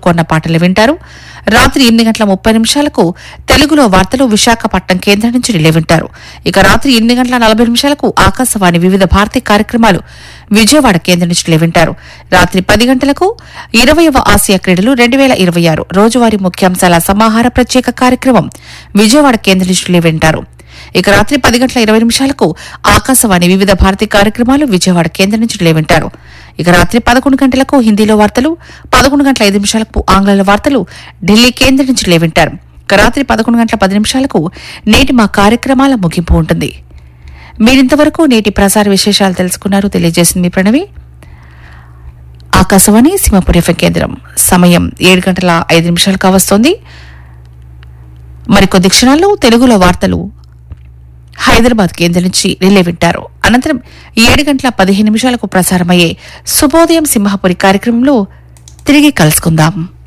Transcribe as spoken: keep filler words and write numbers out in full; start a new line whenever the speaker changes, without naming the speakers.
కోరుకున్న పాటలు వింటారు. రాత్రి ఎనిమిది గంటల ముప్పై నిమిషాలకు తెలుగులో వార్తలు విశాఖపట్నం కేంద్రం నుంచి రిలే వింటారు. ఇక రాత్రి ఎనిమిది గంటల నలభై నిమిషాలకు ఆకాశవాణి వివిధ భారతీ కార్యక్రమాలు విజయవాడ కేంద్రం నుంచి రిలే వింటారు. రాత్రి పది గంటలకు ఇరవైవ ఆసియా క్రీడలు రెండు వేల ఇరవై ఆరు రోజువారీ ముఖ్యాంశాల సమాహార ప్రత్యేక కార్యక్రమం విజయవాడ కేంద్రం నుంచి రిలే వింటారు. ఇక రాత్రి పది గంటల ఇరవై నిమిషాలకు ఆకాశవాణి వివిధ భారతీ కార్యక్రమాలు విజయవాడ కేంద్రం నుంచి రిలే వింటారు. ఇక రాత్రి పదకొండు గంటలకు హిందీలో వార్తలు, పదకొండు గంటల ఐదు నిమిషాలకు ఆంగ్లంలో వార్తలు ఢిల్లీ కేంద్రం నుంచి రిలే వింటారు. ఇక రాత్రి పదకొండు గంటల పది నిమిషాలకు నేటి మా కార్యక్రమాల ముగింపు ఉంటుంది. మీరింతవరకు నేటి ప్రసార విశేషాలు తెలుసుకున్నారు. తెలియజేసింది మీ ప్రణవి. ఆకాశవాణి సింహపురి ఎఫ్ఎం కేంద్రం. సమయం ఏడు గంటల ఐదు నిమిషాలు కావస్తోంది. మరికొద్ది క్షణాల్లో తెలుగులో వార్తలు హైదరాబాద్ కేంద్రం నుంచి రిలే వింటారు. అనంతరం ఏడు గంటల పదిహేను నిమిషాలకు ప్రసారమయ్యే శుభోదయం సింహపురి కార్యక్రమంలో తిరిగి కలుసుకుందాం.